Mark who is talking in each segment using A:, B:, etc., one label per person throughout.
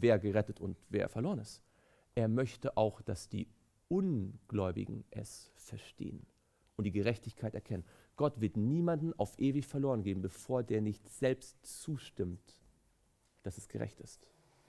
A: wer gerettet und wer verloren ist. Er möchte auch, dass die Ungläubigen es verstehen und die Gerechtigkeit erkennen. Gott wird niemanden auf ewig verloren geben, bevor der nicht selbst zustimmt, dass es gerecht ist.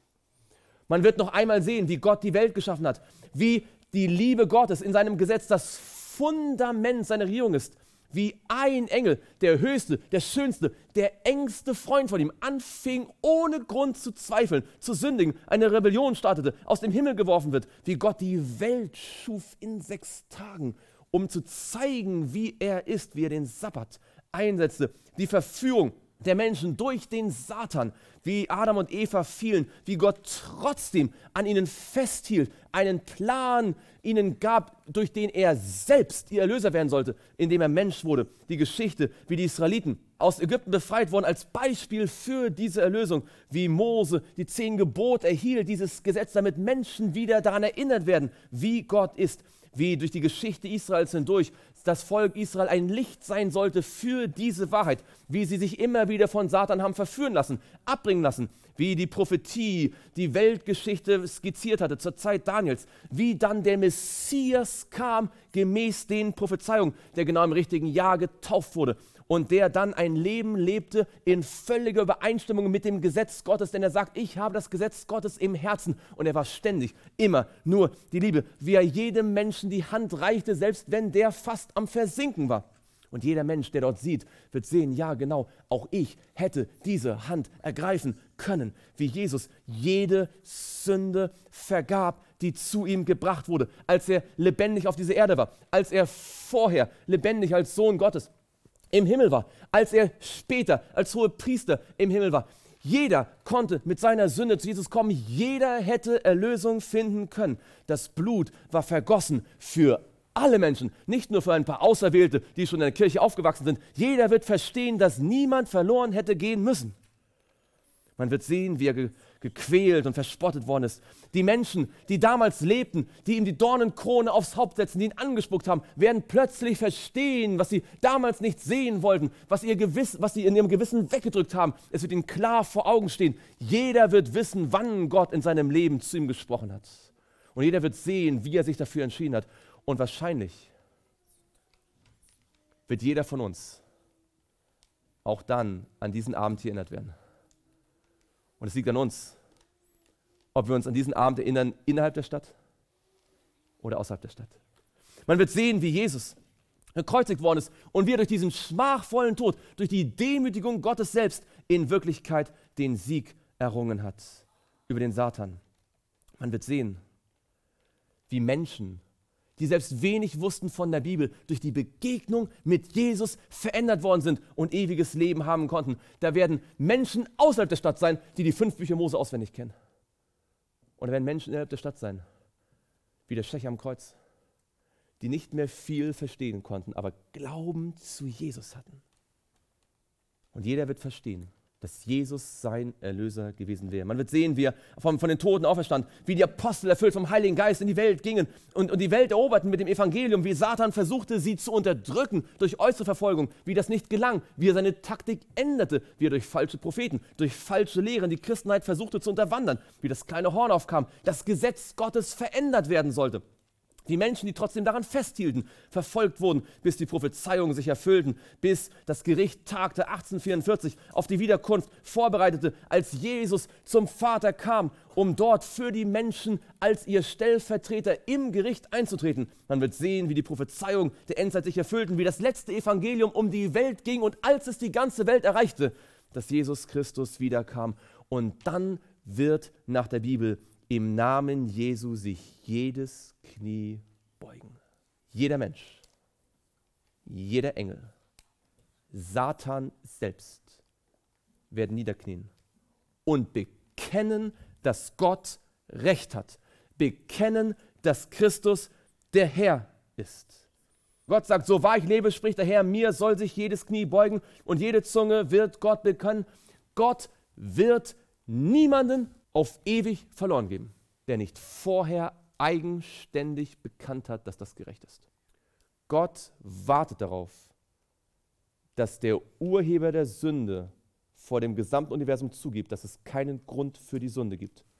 A: Man wird noch einmal sehen, wie Gott die Welt geschaffen hat, wie die Liebe Gottes in seinem Gesetz das Fundament seiner Regierung ist, wie ein Engel, der höchste, der schönste, der engste Freund von ihm, anfing ohne Grund zu zweifeln, zu sündigen, eine Rebellion startete, aus dem Himmel geworfen wird, wie Gott die Welt schuf in 6 Tagen, um zu zeigen, wie er ist, wie er den Sabbat einsetzte, die Verführung der Menschen durch den Satan, wie Adam und Eva fielen, wie Gott trotzdem an ihnen festhielt, einen Plan ihnen gab, durch den er selbst ihr Erlöser werden sollte, indem er Mensch wurde. Die Geschichte, wie die Israeliten aus Ägypten befreit wurden, als Beispiel für diese Erlösung, wie Mose die 10 Gebote erhielt, dieses Gesetz, damit Menschen wieder daran erinnert werden, wie Gott ist, wie durch die Geschichte Israels hindurch das Volk Israel ein Licht sein sollte für diese Wahrheit, wie sie sich immer wieder von Satan haben verführen lassen, abbringen lassen, wie die Prophetie die Weltgeschichte skizziert hatte zur Zeit Daniels, wie dann der Messias kam, gemäß den Prophezeiungen, der genau im richtigen Jahr getauft wurde und der dann ein Leben lebte in völliger Übereinstimmung mit dem Gesetz Gottes, denn er sagt, ich habe das Gesetz Gottes im Herzen und er war ständig, immer nur die Liebe, wie er jedem Menschen die Hand reichte, selbst wenn der fast am Versinken war. Und jeder Mensch, der dort sieht, wird sehen, ja genau, auch ich hätte diese Hand ergreifen können, wie Jesus jede Sünde vergab, die zu ihm gebracht wurde, als er lebendig auf dieser Erde war, als er vorher lebendig als Sohn Gottes im Himmel war, als er später als Hohepriester im Himmel war. Jeder konnte mit seiner Sünde zu Jesus kommen, jeder hätte Erlösung finden können. Das Blut war vergossen für alle Menschen, nicht nur für ein paar Auserwählte, die schon in der Kirche aufgewachsen sind. Jeder wird verstehen, dass niemand verloren hätte gehen müssen. Man wird sehen, wie er gequält und verspottet worden ist. Die Menschen, die damals lebten, die ihm die Dornenkrone aufs Haupt setzen, die ihn angespuckt haben, werden plötzlich verstehen, was sie damals nicht sehen wollten, was sie in ihrem Gewissen weggedrückt haben. Es wird ihnen klar vor Augen stehen. Jeder wird wissen, wann Gott in seinem Leben zu ihm gesprochen hat. Und jeder wird sehen, wie er sich dafür entschieden hat. Und wahrscheinlich wird jeder von uns auch dann an diesen Abend hier erinnert werden. Und es liegt an uns, ob wir uns an diesen Abend erinnern, innerhalb der Stadt oder außerhalb der Stadt. Man wird sehen, wie Jesus gekreuzigt worden ist und wie er durch diesen schmachvollen Tod, durch die Demütigung Gottes selbst in Wirklichkeit den Sieg errungen hat über den Satan. Man wird sehen, wie Menschen, die selbst wenig wussten von der Bibel, durch die Begegnung mit Jesus verändert worden sind und ewiges Leben haben konnten. Da werden Menschen außerhalb der Stadt sein, die 5 Bücher Mose auswendig kennen. Und da werden Menschen innerhalb der Stadt sein, wie der Schächer am Kreuz, die nicht mehr viel verstehen konnten, aber Glauben zu Jesus hatten. Und jeder wird verstehen, dass Jesus sein Erlöser gewesen wäre. Man wird sehen, wie er von den Toten auferstand, wie die Apostel erfüllt vom Heiligen Geist in die Welt gingen und die Welt eroberten mit dem Evangelium, wie Satan versuchte, sie zu unterdrücken durch äußere Verfolgung, wie das nicht gelang, wie er seine Taktik änderte, wie er durch falsche Propheten, durch falsche Lehren die Christenheit versuchte zu unterwandern, wie das kleine Horn aufkam, das Gesetz Gottes verändert werden sollte. Die Menschen, die trotzdem daran festhielten, verfolgt wurden, bis die Prophezeiungen sich erfüllten, bis das Gericht tagte 1844 auf die Wiederkunft vorbereitete, als Jesus zum Vater kam, um dort für die Menschen als ihr Stellvertreter im Gericht einzutreten. Man wird sehen, wie die Prophezeiungen der Endzeit sich erfüllten, wie das letzte Evangelium um die Welt ging und als es die ganze Welt erreichte, dass Jesus Christus wiederkam. Und dann wird nach der Bibel im Namen Jesu sich jedes Knie beugen. Jeder Mensch, jeder Engel, Satan selbst werden niederknien und bekennen, dass Gott Recht hat. Bekennen, dass Christus der Herr ist. Gott sagt, so wahr ich lebe, spricht der Herr, mir soll sich jedes Knie beugen und jede Zunge wird Gott bekennen. Gott wird niemanden auf ewig verloren geben, der nicht vorher eigenständig bekannt hat, dass das gerecht ist. Gott wartet darauf, dass der Urheber der Sünde vor dem gesamten Universum zugibt, dass es keinen Grund für die Sünde gibt.